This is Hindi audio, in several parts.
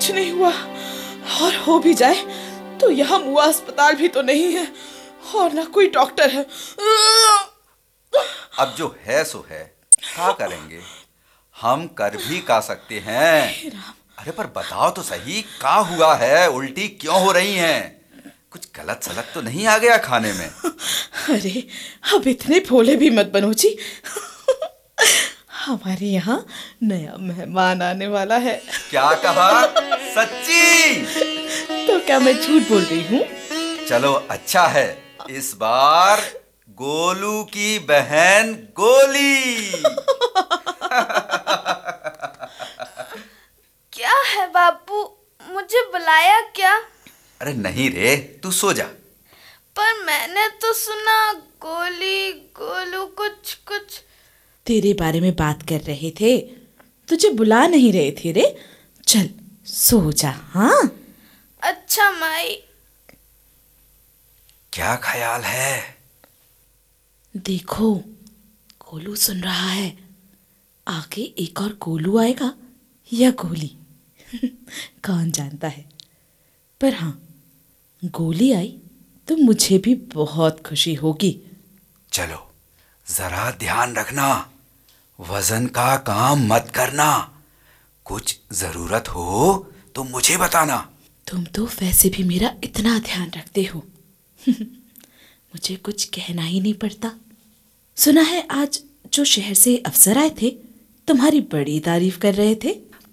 कुछ नहीं हुआ, और हो भी जाए तो यहाँ मुआ अस्पताल भी तो नहीं है और ना कोई डॉक्टर है। अब जो है सो है, क्या करेंगे? हम कर भी का सकते हैं। अरे पर बताओ तो सही, क्या हुआ है? उल्टी क्यों हो रही हैं? कुछ गलत सलत तो नहीं आ गया खाने में? अरे अब इतने भोले भी मत बनो जी। हमारे यहाँ नया मेहमान आने वाला है। क्या कहा? सच्ची? तो क्या मैं झूठ बोल रही हूँ? चलो अच्छा है, इस बार गोलू की बहन गोली। क्या है बापू, मुझे बुलाया क्या? अरे नहीं रे, तू सो जा। पर मैंने तो सुना गोली गोलू कुछ कुछ। तेरे बारे में बात कर रहे थे, तुझे बुला नहीं रहे थे रे। चल सो जा। हाँ अच्छा माई। क्या ख्याल है? देखो, गोलू सुन रहा है। आगे एक और गोलू आएगा या गोली, कौन जानता है। पर हाँ, गोली आई तो मुझे भी बहुत खुशी होगी। चलो जरा ध्यान रखना, वजन का काम मत करना। कुछ जरूरत हो तो मुझे बताना। तुम तो वैसे भी मेरा इतना ध्यान रखते हो। मुझे कुछ कहना ही नहीं पड़ता। सुना है आज जो शहर से अफसर आए थे तुम्हारी बड़ी तारीफ कर रहे थे।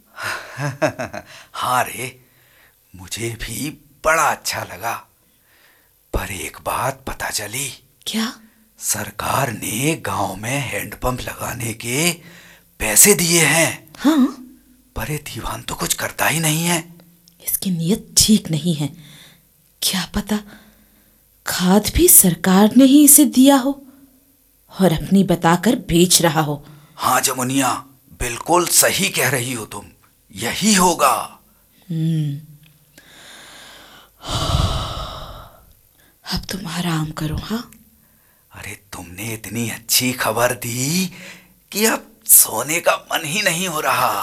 हाँ रे, मुझे भी बड़ा अच्छा लगा। पर एक बात पता चली। क्या? सरकार ने गांव में हैंडपंप लगाने के पैसे दिए हैं। हाँ, पर ये दीवान तो कुछ करता ही नहीं है। इसकी नीयत ठीक नहीं है। क्या पता खाद भी सरकार ने ही इसे दिया हो और अपनी बताकर बेच रहा हो। हाँ जमुनिया, बिल्कुल सही कह रही हो तुम, यही होगा। अब तुम आराम करो। हाँ, अरे तुमने इतनी अच्छी खबर दी कि अब सोने का मन ही नहीं हो रहा।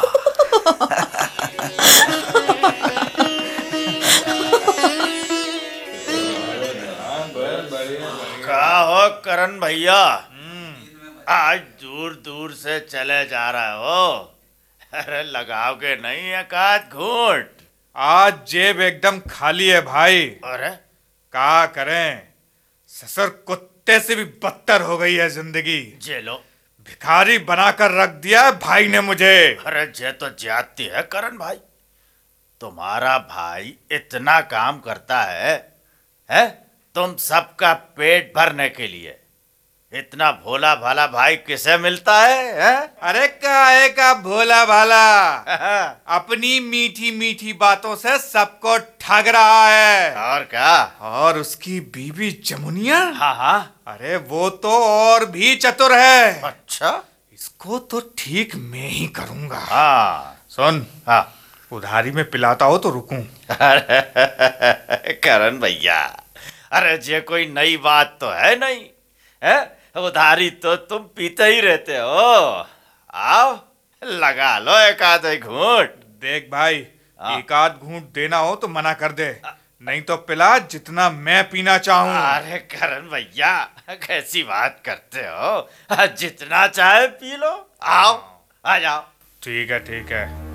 का हो करण भैया, आज दूर दूर से चले जा रहे हो? अरे लगाओगे नहीं एक आध घूंट? आज जेब एकदम खाली है भाई। अरे क्या करें, ससुर कुत्ते से भी बदतर हो गई है जिंदगी। जेलो, भिखारी बनाकर रख दिया है भाई ने मुझे। अरे जे तो जाती है करण भाई। तुम्हारा भाई इतना काम करता है? तुम सबका पेट भरने के लिए। इतना भोला भाला भाई किसे मिलता है? अरे काहे का भोला भाला, अपनी मीठी मीठी बातों से सबको ठग रहा है। और क्या? और उसकी बीवी जमुनिया, हाँ हाँ। अरे वो तो और भी चतुर है। अच्छा, इसको तो ठीक मैं ही करूंगा। हाँ सुन, हाँ। उधारी में पिलाता हो तो रुकूं। अरे करण भैया, अरे जे कोई नई बात तो है नहीं है। उधारी तो तुम पीते ही रहते हो। आओ लगा लो एक आध घूंट। देख भाई, एक आध घूंट देना हो तो मना कर दे, नहीं तो पिला जितना मैं पीना चाहूं। अरे करण भैया, कैसी बात करते हो? जितना चाहे पी लो। आओ, आ जाओ। ठीक है ठीक है।